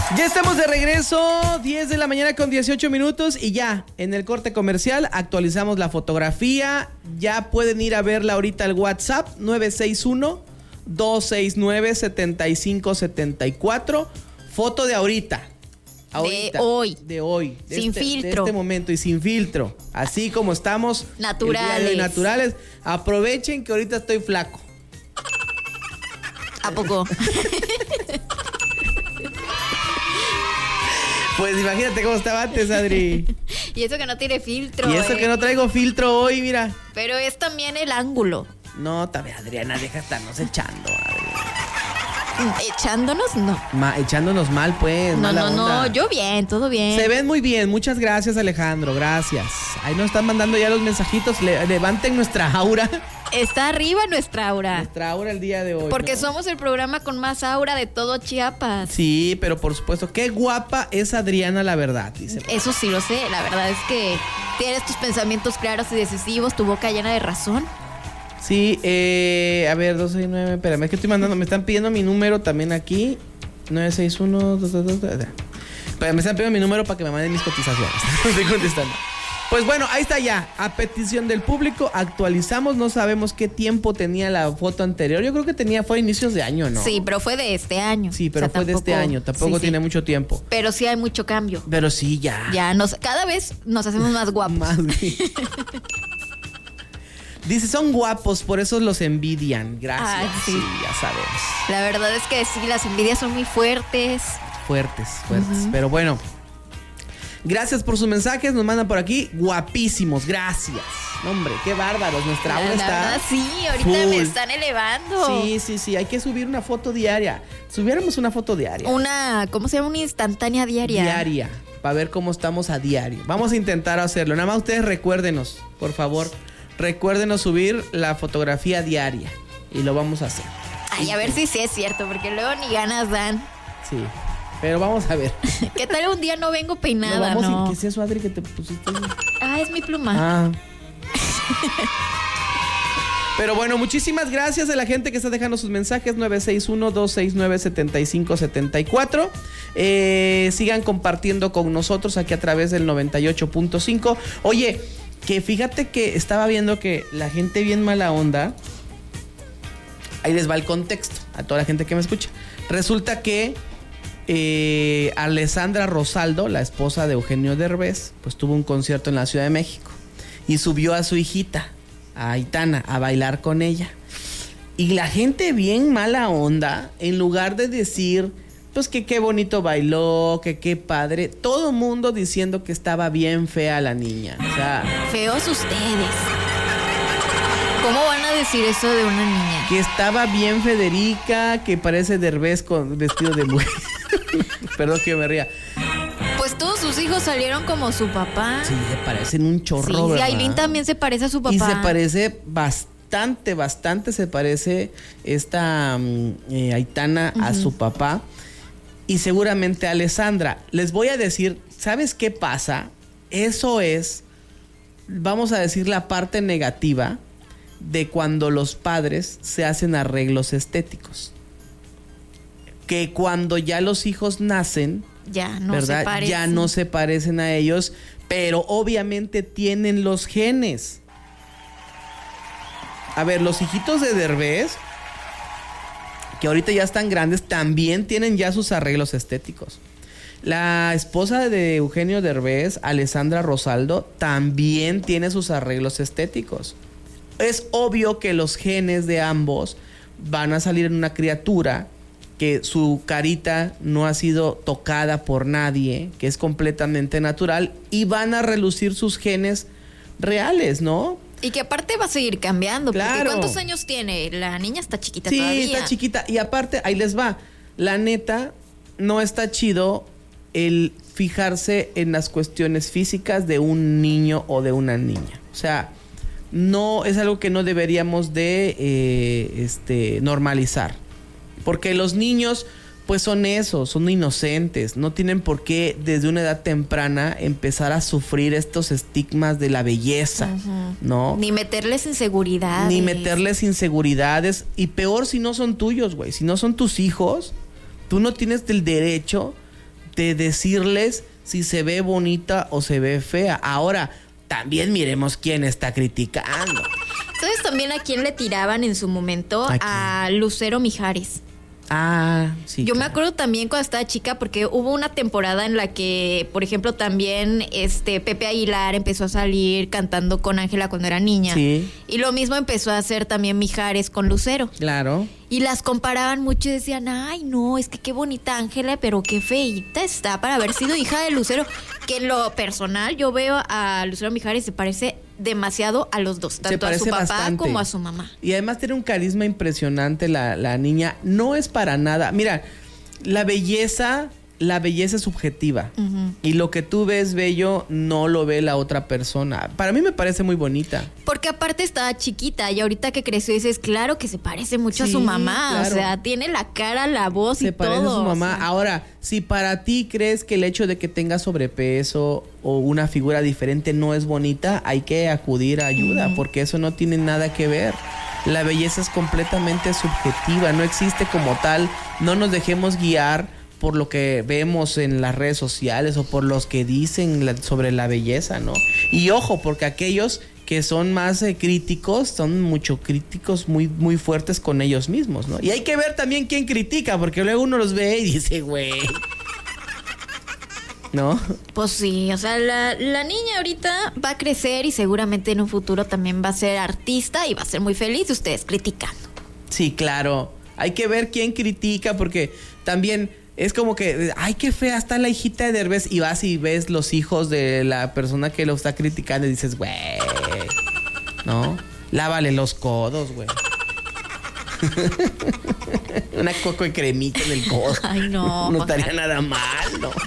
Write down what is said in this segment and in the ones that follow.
Ya estamos de regreso, 10 de la mañana con 18 minutos y ya en el corte comercial actualizamos la fotografía. Ya pueden ir a verla ahorita al WhatsApp 961-269-7574. Foto de ahorita. De hoy. De hoy. Sin filtro. De este momento y sin filtro. Así como estamos. Naturales. Naturales. Aprovechen que ahorita estoy flaco. ¿A poco? Pues imagínate cómo estaba antes, Adri. Y eso que no tiene filtro. Y eso que no traigo filtro hoy, mira. Pero es también el ángulo. No, también, Adriana, deja de estarnos echando, Adri. Echándonos, no. Echándonos mal, pues. No, yo bien, todo bien. Se ven muy bien, muchas gracias, Alejandro, gracias. Ahí nos están mandando ya los mensajitos, levanten nuestra aura. Está arriba nuestra aura. Nuestra aura el día de hoy. Porque ¿no? Somos el programa con más aura de todo Chiapas. Sí, pero por supuesto, qué guapa es Adriana, la verdad, dice. Eso sí lo sé, la verdad es que tienes tus pensamientos claros y decisivos, tu boca llena de razón. Sí, a ver, 269, espérame, es que estoy mandando, me están pidiendo mi número también aquí. 961, pero me están pidiendo mi número para que me manden mis cotizaciones. Estoy contestando. Pues bueno, ahí está ya, a petición del público, actualizamos, no sabemos qué tiempo tenía la foto anterior, yo creo que fue a inicios de año, ¿no? Sí, pero fue de este año. Sí, pero fue de este año, tampoco tiene mucho tiempo. Pero sí hay mucho cambio. Pero sí, ya. Cada vez nos hacemos más guapos. Dice, son guapos, por eso los envidian. Gracias. Ay, sí, ya sabemos. La verdad es que sí, las envidias son muy fuertes. Fuertes. Pero bueno. Gracias por sus mensajes, nos mandan por aquí. Guapísimos, gracias. Hombre, qué bárbaros, nuestra aura está. La verdad, sí, ahorita full. me están elevando. Sí, hay que subir una foto diaria. Subiéramos una foto diaria. ¿Cómo se llama? Una instantánea diaria. Diaria, para ver cómo estamos a diario. Vamos a intentar hacerlo. Nada más ustedes recuérdenos, por favor. Recuérdenos subir la fotografía diaria. Y lo vamos a hacer. Ay, a ver si sí es cierto, porque luego ni ganas dan. Sí. Pero vamos a ver. ¿Qué tal un día no vengo peinada? No. ¿Qué es eso, Adri, que te pusiste? Es mi pluma. Pero bueno, muchísimas gracias a la gente que está dejando sus mensajes. 961-269-7574. Sigan compartiendo con nosotros aquí a través del 98.5. Oye, que fíjate que estaba viendo que la gente bien mala onda. Ahí les va el contexto a toda la gente que me escucha. Resulta que Alessandra Rosaldo, la esposa de Eugenio Derbez, pues tuvo un concierto en la Ciudad de México y subió a su hijita, a Aitana, a bailar con ella. Y la gente bien mala onda, en lugar de decir, pues que qué bonito bailó, que qué padre, todo mundo diciendo que estaba bien fea la niña. O sea, feos ustedes. ¿Cómo van a decir eso de una niña? Que estaba bien Federica, que parece Derbez con vestido de mujer. Perdón que yo me ría. Pues todos sus hijos salieron como su papá. Sí, se parecen un chorro, sí, ¿verdad? Ailín también se parece a su papá. Y se parece bastante se parece esta Aitana a su papá. Y seguramente a Alessandra. Les voy a decir, ¿sabes qué pasa? Eso es, vamos a decir, la parte negativa de cuando los padres se hacen arreglos estéticos. Que cuando ya los hijos nacen, ya no, ¿verdad? Ya no se parecen a ellos, pero obviamente tienen los genes. A ver, los hijitos de Derbez, que ahorita ya están grandes, también tienen ya sus arreglos estéticos. La esposa de Eugenio Derbez, Alessandra Rosaldo, también tiene sus arreglos estéticos. Es obvio que los genes de ambos van a salir en una criatura que su carita no ha sido tocada por nadie, que es completamente natural, y van a relucir sus genes reales, ¿no? Y que aparte va a seguir cambiando. Claro. Porque ¿cuántos años tiene? La niña está chiquita Sí, todavía. está chiquita. Y aparte, ahí les va. La neta, no está chido el fijarse en las cuestiones físicas de un niño o de una niña. O sea, no es algo que no deberíamos de normalizar. Porque los niños, pues son esos, son inocentes. No tienen por qué desde una edad temprana empezar a sufrir estos estigmas de la belleza, ¿no? Ni meterles inseguridades. Y peor si no son tuyos, güey. Si no son tus hijos, tú no tienes el derecho de decirles si se ve bonita o se ve fea. Ahora, también miremos quién está criticando. ¿Sabes también a quién le tiraban en su momento? A Lucero Mijares. Ah, sí. Yo me acuerdo también cuando estaba chica, porque hubo una temporada en la que, por ejemplo, también Pepe Aguilar empezó a salir cantando con Ángela cuando era niña. Sí. Y lo mismo empezó a hacer también Mijares con Lucero. Claro. Y las comparaban mucho y decían, ay, no, es que qué bonita Ángela, pero qué feíta está para haber sido hija de Lucero. Que en lo personal yo veo a Lucero Mijares, se parece demasiado a los dos, tanto a su papá bastante, como a su mamá. Y además tiene un carisma impresionante la niña. No es para nada. Mira, la belleza es subjetiva. Uh-huh. Y lo que tú ves bello no lo ve la otra persona. Para mí me parece muy bonita. Porque aparte estaba chiquita y ahorita que creció dices, claro que se parece mucho a su mamá. Claro. O sea, tiene la cara, la voz y todo. Se parece a su mamá. O sea. Ahora, si para ti crees que el hecho de que tenga sobrepeso o una figura diferente no es bonita, hay que acudir a ayuda, porque eso no tiene nada que ver. La belleza es completamente subjetiva, no existe como tal. No nos dejemos guiar por lo que vemos en las redes sociales o por los que dicen sobre la belleza, ¿no? Y ojo, porque aquellos que son más críticos, son mucho críticos muy, muy fuertes con ellos mismos, ¿no? Y hay que ver también quién critica, porque luego uno los ve y dice, güey, ¿no? Pues sí, o sea, la niña ahorita va a crecer y seguramente en un futuro también va a ser artista y va a ser muy feliz, ustedes criticando. Sí, claro. Hay que ver quién critica, porque también es como que, ay, qué fea está la hijita de Derbez, y vas y ves los hijos de la persona que lo está criticando y dices, güey, ¿no? Lávale los codos, güey. Una coco de cremita en el codo. Ay, no. No estaría nada mal, ¿no?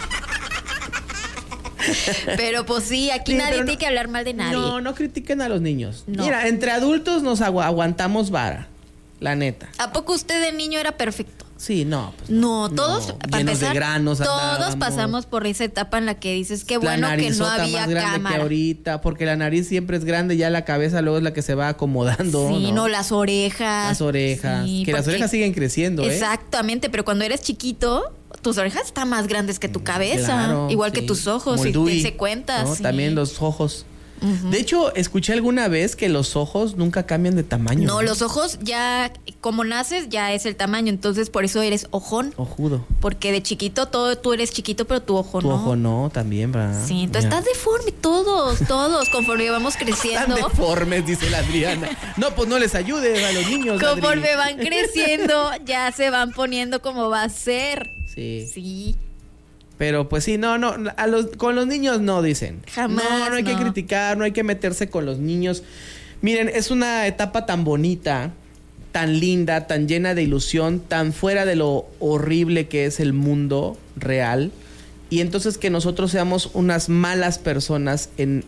Pero pues sí, aquí nadie tiene que hablar mal de nadie. No critiquen a los niños. No. Mira, entre adultos nos aguantamos vara, la neta. ¿A poco usted de niño era perfecto? Sí, no. Pues no, todos, para llenos empezar, de granos todos andábamos. Pasamos por esa etapa en la que dices, qué bueno que no había más grande cámara. Que ahorita, porque la nariz siempre es grande, ya la cabeza luego es la que se va acomodando. Sí, no, las orejas. Sí, que las orejas siguen creciendo, Exactamente, pero cuando eres chiquito, tus orejas están más grandes que tu cabeza. Claro, igual que tus ojos, si te se cuenta. ¿No? Sí. También los ojos. Uh-huh. De hecho, escuché alguna vez que los ojos nunca cambian de tamaño. No, los ojos ya, como naces, ya es el tamaño. Entonces, por eso eres ojón. Ojudo. Porque de chiquito, tú eres chiquito, pero tu ojo no. Tu ojo no, también, ¿verdad? Sí, entonces estás deforme. Todos, conforme vamos creciendo. Están deformes, dice la Adriana. No, pues no les ayudes a los niños, conforme Adri. Van creciendo, ya se van poniendo como va a ser. Sí. Pero pues sí, con los niños no, dicen. Jamás. No hay que criticar, no hay que meterse con los niños. Miren, es una etapa tan bonita, tan linda, tan llena de ilusión, tan fuera de lo horrible que es el mundo real. Y entonces que nosotros seamos unas malas personas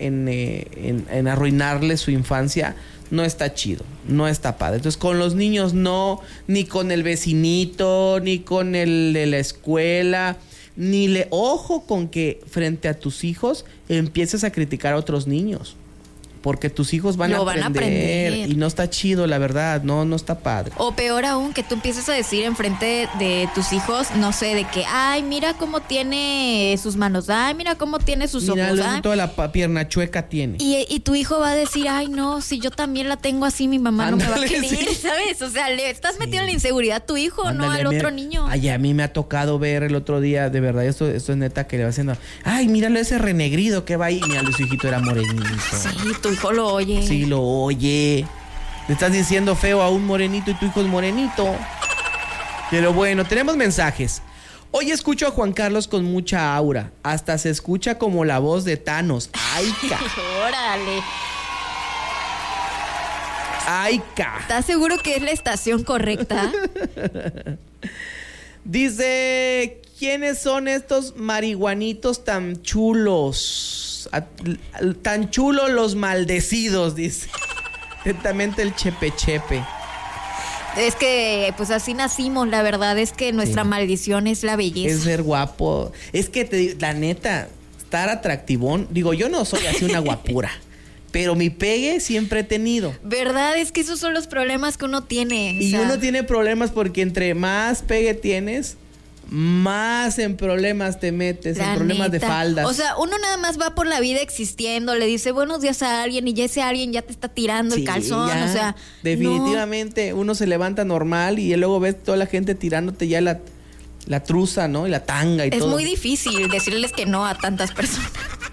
en arruinarles su infancia, no está chido, no está padre. Entonces con los niños no, ni con el vecinito, ni con el de la escuela. Ojo con que frente a tus hijos empieces a criticar a otros niños, porque tus hijos van a aprender y no está chido, la verdad, no está padre. O peor aún, que tú empieces a decir enfrente de tus hijos, no sé, de que, ay, mira cómo tiene sus manos, ay, mira cómo tiene sus ojos. Mira, toda la pierna chueca tiene. Y tu hijo va a decir, ay, no, si yo también la tengo así, mi mamá no me va a querer, sí. ¿sabes? O sea, le estás metiendo la inseguridad a tu hijo, no al otro niño. Ay, a mí me ha tocado ver el otro día, de verdad, esto es neta, que le va haciendo, ay, míralo ese renegrido que va ahí. Mira, su hijito era morenito. Sí, tu hijo lo oye. Sí, lo oye. Le estás diciendo feo a un morenito y tu hijo es morenito. Pero bueno, tenemos mensajes. Hoy escucho a Juan Carlos con mucha aura. Hasta se escucha como la voz de Thanos. ¡Aica! ¡Órale! ¡Aica! ¿Estás seguro que es la estación correcta? Dice, ¿quiénes son estos marihuanitos tan chulos? Tan chulos los maldecidos, dice. Atentamente el Chepe. Es que pues así nacimos, la verdad es que nuestra maldición es la belleza. Es ser guapo. Es que la neta, estar atractivón. Digo, yo no soy así una guapura, pero mi pegue siempre he tenido. ¿Verdad? Es que esos son los problemas que uno tiene. Y uno tiene problemas porque entre más pegue tienes, más en problemas te metes, La en problemas neta. de faldas. O sea, uno nada más va por la vida existiendo, le dice buenos días a alguien y ya ese alguien ya te está tirando el Sí, calzón, ya. o sea. Definitivamente uno se levanta normal y luego ves toda la gente tirándote ya la truza, ¿no? Y la tanga y Es todo. muy difícil decirles que no a tantas personas.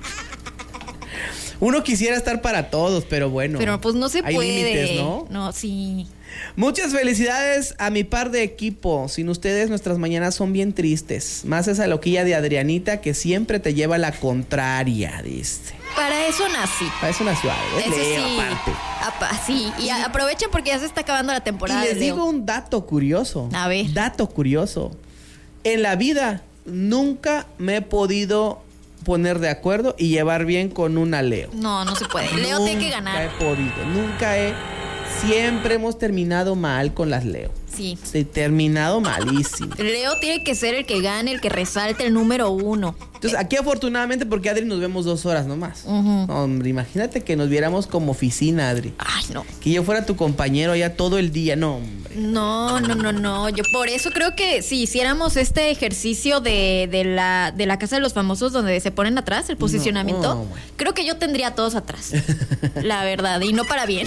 Uno quisiera estar para todos, pero bueno. Pero pues no se hay puede. límites, ¿no? No, sí. Muchas felicidades a mi par de equipo. Sin ustedes nuestras mañanas son bien tristes. Más esa loquilla de Adrianita que siempre te lleva la contraria, dice. Para eso nací. Para eso nació. Es Eso Leo, sí. aparte. Sí, y aprovechen porque ya se está acabando la temporada. Y les de Leo. digo un dato curioso. A ver. Dato curioso. En la vida nunca me he podido poner de acuerdo y llevar bien con una Leo. No, no se puede. Leo tiene que ganar. Nunca he podido. Siempre hemos terminado mal con las Leo. Sí. Sí, terminado malísimo. Leo tiene que ser el que gane, el que resalte, el número 1. Entonces, aquí afortunadamente, porque Adri nos vemos 2 horas nomás. Ujú. Hombre, imagínate que nos viéramos como oficina, Adri. Ay, no. Que yo fuera tu compañero allá todo el día. No, hombre. No. Yo por eso creo que si hiciéramos este ejercicio de la Casa de los Famosos donde se ponen atrás, el posicionamiento, no, güey. creo que yo tendría a todos atrás. La verdad, y no para bien.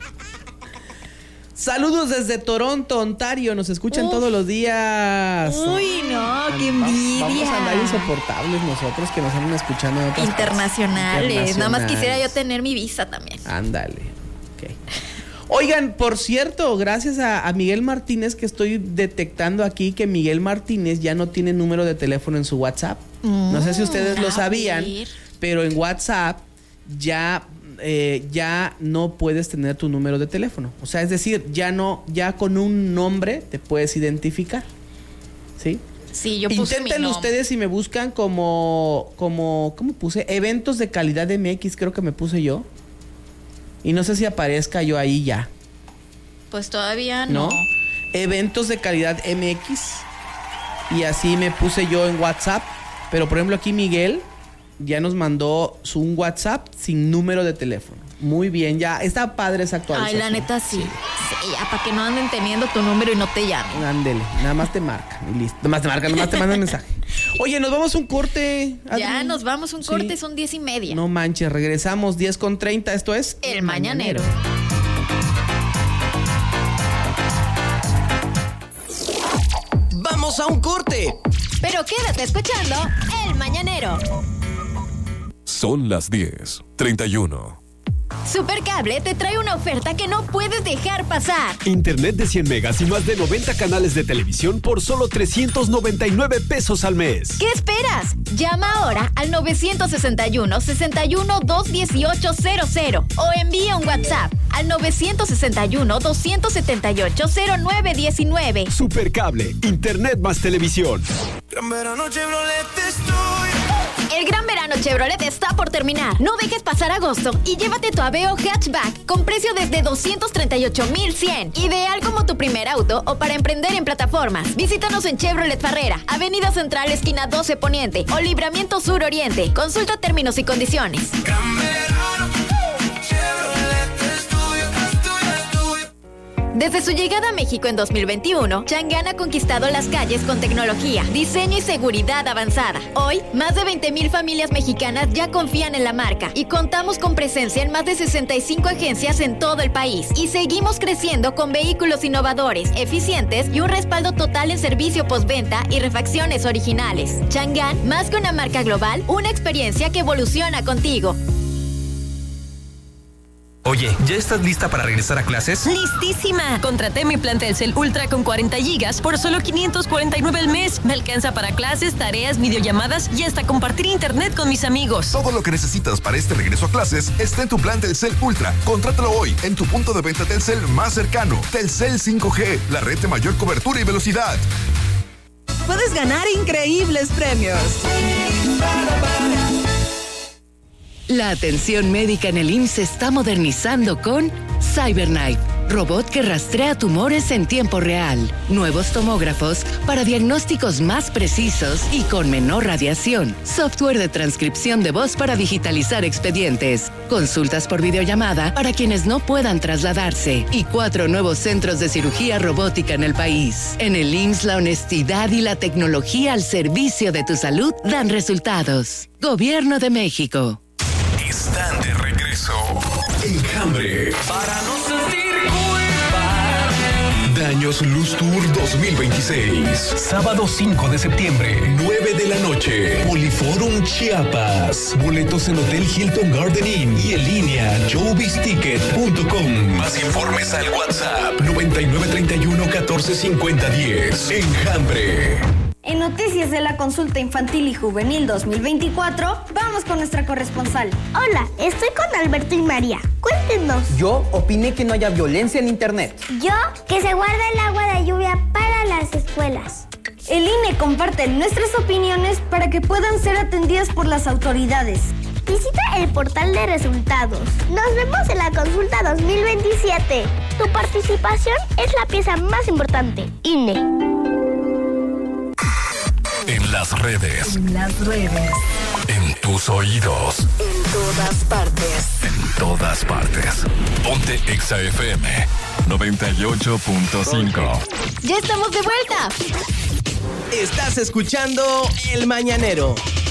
Saludos desde Toronto, Ontario. Nos escuchan Uf. todos los días. Uy, no, qué envidia. Vamos a andar insoportables nosotros que nos andan escuchando en otras Internacionales. Nada más Internacionales. quisiera yo tener mi visa también. Ándale. Ok. Oigan, por cierto, gracias a Miguel Martínez que estoy detectando aquí que Miguel Martínez ya no tiene número de teléfono en su WhatsApp. No sé si ustedes lo a sabían, ver. pero en WhatsApp ya no puedes tener tu número de teléfono. O sea, es decir, ya con un nombre te puedes identificar. ¿Sí? Sí, yo puse mi Inténtenlo nombre. ustedes si me buscan ¿cómo puse? Eventos de calidad MX, creo que me puse yo. Y no sé si aparezca yo ahí ya. Pues todavía ¿No? no. Eventos de calidad MX. Y así me puse yo en WhatsApp. Pero por ejemplo aquí Miguel ya nos mandó un WhatsApp sin número de teléfono. Muy bien, ya está padre esa actualización. Ay, la neta sí. Sí, ya para que no anden teniendo tu número y no te llamen. Ándele, nada más te marcan y listo. Nada más te mandan mensaje. Oye, nos vamos a un corte, Adri. Ya nos vamos un Sí. corte, son 10:30. No manches, regresamos 10:30. Esto es El Mañanero. ¡Vamos a un corte! Pero quédate escuchando El Mañanero. Son las 10:31. Supercable te trae una oferta que no puedes dejar pasar. Internet de 100 megas y más de 90 canales de televisión por solo 399 pesos al mes. ¿Qué esperas? Llama ahora al 961-61-21800 o envía un WhatsApp al 961-278-0919. Supercable, Internet más televisión. Gran verano Chevrolet estoy. El gran verano Chevrolet está por terminar. No dejes pasar agosto y llévate tu Aveo hatchback con precio desde 238,100. Ideal como tu primer auto o para emprender en plataformas. Visítanos en Chevrolet Farrera, Avenida Central, esquina 12 Poniente o Libramiento Sur Oriente. Consulta términos y condiciones. Gran verano Chevrolet es tuyo, es tuyo, es tuyo. Desde su llegada a México en 2021, Chang'an ha conquistado las calles con tecnología, diseño y seguridad avanzada. Hoy, más de 20,000 familias mexicanas ya confían en la marca y contamos con presencia en más de 65 agencias en todo el país. Y seguimos creciendo con vehículos innovadores, eficientes y un respaldo total en servicio postventa y refacciones originales. Chang'an, más que una marca global, una experiencia que evoluciona contigo. Oye, ¿ya estás lista para regresar a clases? ¡Listísima! Contraté mi plan Telcel Ultra con 40 gigas por solo 549 al mes. Me alcanza para clases, tareas, videollamadas y hasta compartir internet con mis amigos. Todo lo que necesitas para este regreso a clases está en tu plan Telcel Ultra. Contrátalo hoy en tu punto de venta Telcel más cercano. Telcel 5G, la red de mayor cobertura y velocidad. Puedes ganar increíbles premios. La atención médica en el IMSS se está modernizando con CyberKnife, robot que rastrea tumores en tiempo real, nuevos tomógrafos para diagnósticos más precisos y con menor radiación, software de transcripción de voz para digitalizar expedientes, consultas por videollamada para quienes no puedan trasladarse y 4 nuevos centros de cirugía robótica en el país. En el IMSS, la honestidad y la tecnología al servicio de tu salud dan resultados. Gobierno de México. Están de regreso. Enjambre. Para no sentir culpa. Daños Luz Tour 2026. Sábado 5 de septiembre, 9 de la noche. Poliforum Chiapas. Boletos en Hotel Hilton Garden Inn y en línea showbizticket.com. Más informes al WhatsApp 9931 1450 10. Enjambre. En Noticias de la Consulta Infantil y Juvenil 2024, vamos con nuestra corresponsal. Hola, estoy con Alberto y María. Cuéntenos. Yo opiné que no haya violencia en internet. Yo, que se guarda el agua de lluvia para las escuelas. El INE comparte nuestras opiniones para que puedan ser atendidas por las autoridades. Visita el portal de resultados. Nos vemos en la consulta 2027. Tu participación es la pieza más importante. INE. En las redes. En las redes. En tus oídos. En todas partes. En todas partes. Ponte Exa FM 98.5. ¡Ya estamos de vuelta! Estás escuchando El Mañanero.